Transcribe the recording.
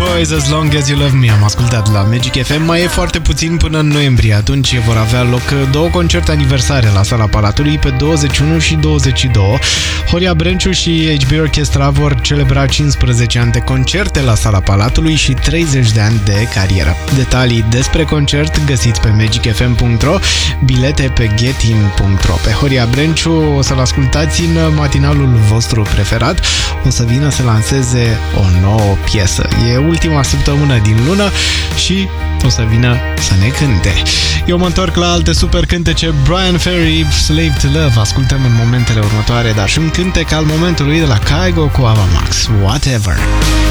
Boys, As Long As You Love Me. Am ascultat la Magic FM. Mai e foarte puțin până în noiembrie. Atunci vor avea loc două concerte aniversare la Sala Palatului pe 21 și 22. Horia Brenciu și HB Orchestra vor celebra 15 ani de concerte la Sala Palatului și 30 de ani de carieră. Detalii despre concert găsiți pe magicfm.ro, bilete pe getin.ro. Pe Horia Brenciu o să-l ascultați în matinalul vostru preferat. O să vină să lanseze o nouă piesă. E ultima săptămână din lună și o să vină să ne cânte. Eu mă întorc la alte super cântece. Brian Ferry, Slave to Love. Ascultăm în momentele următoare, dar și un cântec al momentului de la Kygo cu Ava Max, Whatever.